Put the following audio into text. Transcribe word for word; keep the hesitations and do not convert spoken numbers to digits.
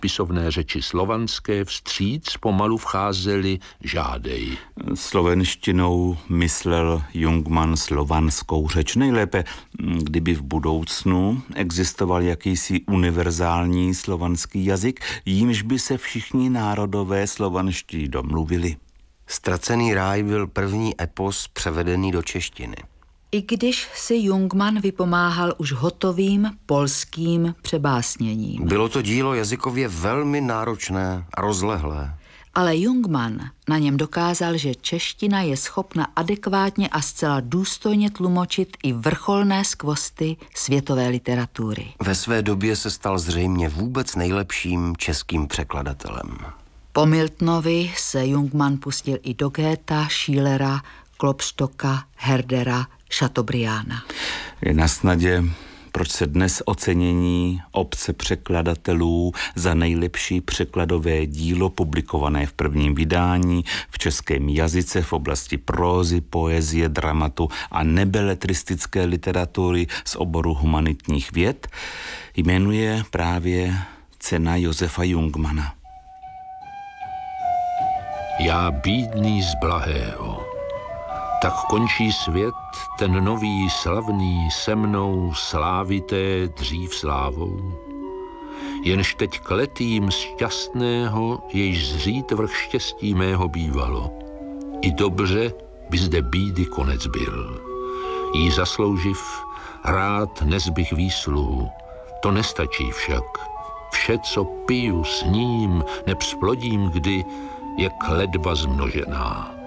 spisovné řeči slovanské vstříc pomalu vcházely žádej. Slovenštinou myslel Jungmann slovanskou řeč. Nejlépe, kdyby v budoucnu existoval jakýsi univerzální slovanský jazyk, jímž by se všichni národové slovanští domluvili. Ztracený ráj byl první epos převedený do češtiny. I když si Jungmann vypomáhal už hotovým polským přebásněním. Bylo to dílo jazykově velmi náročné a rozlehlé. Ale Jungmann na něm dokázal, že čeština je schopna adekvátně a zcela důstojně tlumočit i vrcholné skvosty světové literatury. Ve své době se stal zřejmě vůbec nejlepším českým překladatelem. Po Miltonovi se Jungmann pustil i do Goethea, Schillera, Klopstocka, Herdera, Chateaubrianda. Je na snadě, proč se dnes ocenění obce překladatelů za nejlepší překladové dílo publikované v prvním vydání v českém jazyce v oblasti prózy, poezie, dramatu a nebeletristické literatury z oboru humanitních věd jmenuje právě cena Josefa Jungmanna. Já bídný z blahého, tak končí svět, ten nový slavný se mnou slávité dřív slávou. Jenž teď kletím z šťastného, jejž zřít vrch štěstí mého bývalo. I dobře by zde bídy konec byl. Jí zaslouživ, rád nezbych výsluhu, to nestačí však. Vše, co piju s ním, neb splodím kdy, je kletba zmnožená.